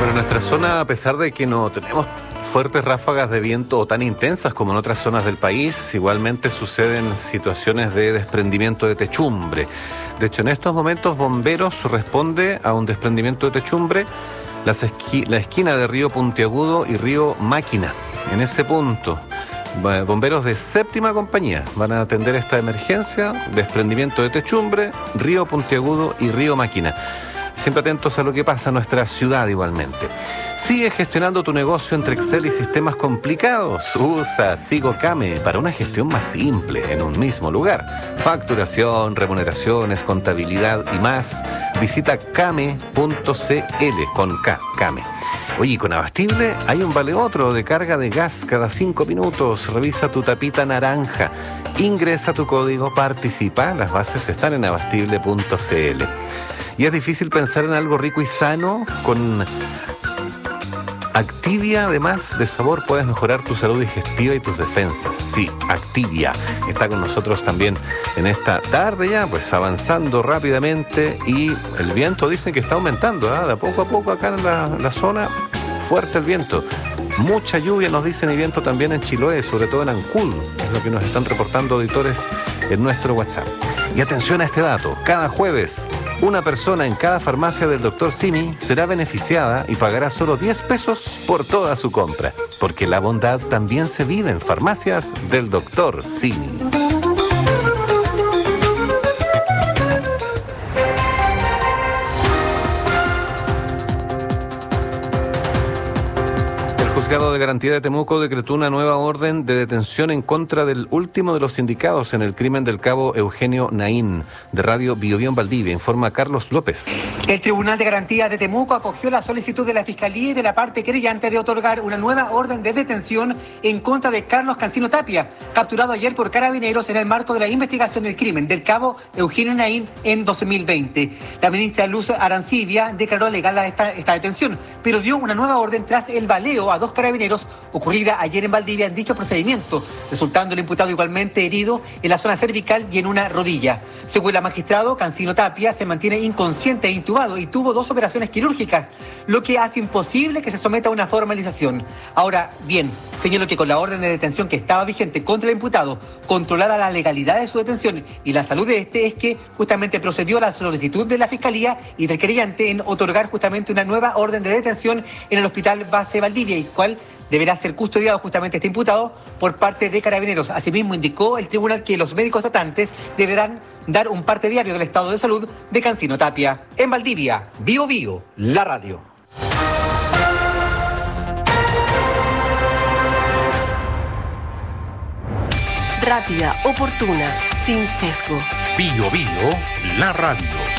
Bueno, en nuestra zona, a pesar de que no tenemos fuertes ráfagas de viento tan intensas como en otras zonas del país, igualmente suceden situaciones de desprendimiento de techumbre. De hecho, en estos momentos Bomberos responde a un desprendimiento de techumbre la esquina de Río Puntiagudo y Río Máquina. En ese punto, bomberos de séptima compañía van a atender esta emergencia, desprendimiento de techumbre, Río Puntiagudo y Río Máquina. Siempre atentos a lo que pasa en nuestra ciudad igualmente. Sigue gestionando tu negocio entre Excel y sistemas complicados. Usa SigoCame para una gestión más simple en un mismo lugar. Facturación, remuneraciones, contabilidad y más. Visita came.cl con K, Came. Oye, con Abastible hay un vale otro de carga de gas cada 5 minutos. Revisa tu tapita naranja. Ingresa tu código, participa. Las bases están en abastible.cl. Y es difícil pensar en algo rico y sano. Con Activia, además de sabor, puedes mejorar tu salud digestiva y tus defensas. Sí, Activia está con nosotros también en esta tarde ya, pues avanzando rápidamente, y el viento dicen que está aumentando, de poco a poco acá en la zona, fuerte el viento. Mucha lluvia nos dicen, y viento también en Chiloé, sobre todo en Ancud, es lo que nos están reportando auditores en nuestro WhatsApp. Y atención a este dato, cada jueves una persona en cada farmacia del Dr. Simi será beneficiada y pagará solo 10 pesos por toda su compra, porque la bondad también se vive en farmacias del Dr. Simi. El juzgado de garantía de Temuco decretó una nueva orden de detención en contra del último de los indicados en el crimen del cabo Eugenio Naín, de Radio Biobío en Valdivia, informa Carlos López. El Tribunal de Garantía de Temuco acogió la solicitud de la Fiscalía y de la parte querellante de otorgar una nueva orden de detención en contra de Carlos Cancino Tapia, capturado ayer por Carabineros en el marco de la investigación del crimen del cabo Eugenio Naín en 2020. La ministra Luz Arancibia declaró legal esta detención, pero dio una nueva orden tras el baleo a 2 carabineros ocurrida ayer en Valdivia en dicho procedimiento, resultando el imputado igualmente herido en la zona cervical y en una rodilla. Según la magistrado, Cancino Tapia se mantiene inconsciente e intubado y tuvo 2 operaciones quirúrgicas, lo que hace imposible que se someta a una formalización. Ahora bien, señalo que con la orden de detención que estaba vigente contra el imputado, controlada la legalidad de su detención y la salud de este, es que justamente procedió a la solicitud de la Fiscalía y del querellante en otorgar justamente una nueva orden de detención en el Hospital Base Valdivia, y cual deberá ser custodiado justamente este imputado por parte de Carabineros. Asimismo, indicó el tribunal que los médicos tratantes deberán dar un parte diario del estado de salud de Cancino Tapia. En Valdivia, Bio Bio, la radio. Rápida, oportuna, sin sesgo. Bio Bio, la radio.